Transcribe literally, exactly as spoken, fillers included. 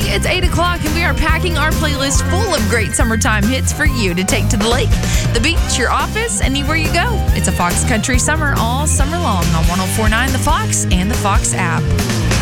It's eight o'clock, and we are packing our playlist full of great summertime hits for you to take to the lake, the beach, your office, anywhere you go. It's a Fox Country Summer all summer long on one oh four point nine The Fox and the Fox app.